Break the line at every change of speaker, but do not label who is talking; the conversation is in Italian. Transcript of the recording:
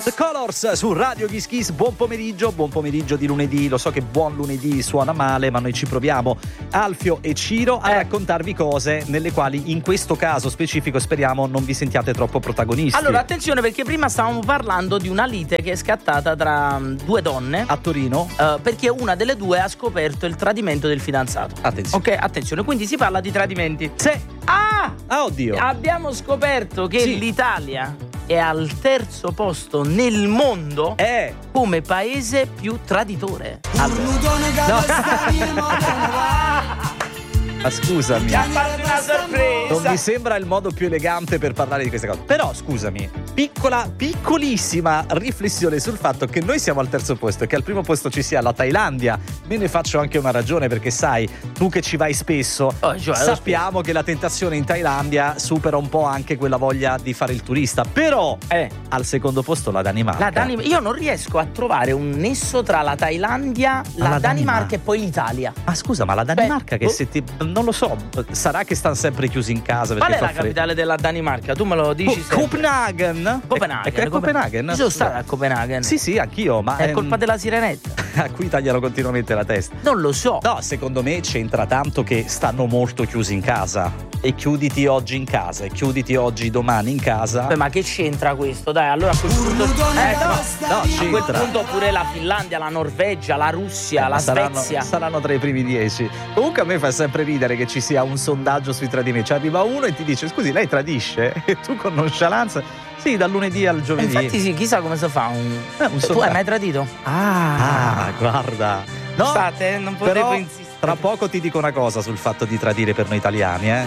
The Colors su Radio Kiss Kiss. Buon pomeriggio di lunedì. Lo so che buon lunedì suona male, ma noi ci proviamo, Alfio e Ciro, a raccontarvi cose nelle quali in questo caso specifico speriamo non vi sentiate troppo protagonisti.
Allora attenzione, perché prima stavamo parlando di una lite che è scattata tra due donne
a Torino,
perché una delle due ha scoperto il tradimento del fidanzato.
Attenzione.
Ok, attenzione, quindi si parla di tradimenti.
Oddio.
Abbiamo scoperto che l'Italia è al terzo posto nel mondo come paese più traditore.
Ma scusami,
Mi ha fatto una sorpresa.
non mi sembra il modo più elegante per parlare di queste cose. Però scusami, piccolissima riflessione sul fatto che noi siamo al terzo posto e che al primo posto ci sia la Thailandia. Me ne faccio anche una ragione, perché sai, tu che ci vai spesso, sappiamo che la tentazione in Thailandia supera un po' anche quella voglia di fare il turista. Però al secondo posto la Danimarca.
Io non riesco a trovare un nesso tra la Thailandia, la Danimarca e poi l'Italia.
Ma scusa, ma la Danimarca non lo so, sarà che stanno sempre chiusi in casa.
Qual è la capitale della Danimarca? Tu me lo dici sempre.
Copenaghen. È Copenaghen?
Io sono stato a Copenaghen.
Sì, anch'io, ma
è colpa della sirenetta.
A cui tagliano continuamente la testa.
Non lo so.
No, secondo me c'entra tanto che stanno molto chiusi in casa. E chiuditi oggi in casa e chiuditi oggi domani in casa.
Beh, ma che c'entra questo? Dai, allora a quel punto
a
quel punto pure la Finlandia, la Norvegia, la Russia, la Svezia
saranno tra i primi 10. Comunque a me fa sempre ridere che ci sia un sondaggio sui tradimenti. Ci arriva uno e ti dice: scusi, lei tradisce? E tu con nonchalance: sì, dal lunedì al giovedì.
Infatti sì, chissà come si fa un
sondaggio.
Tu hai mai tradito?
Guarda. No,
scusate, non potevo insistere.
Tra poco ti dico una cosa sul fatto di tradire per noi italiani,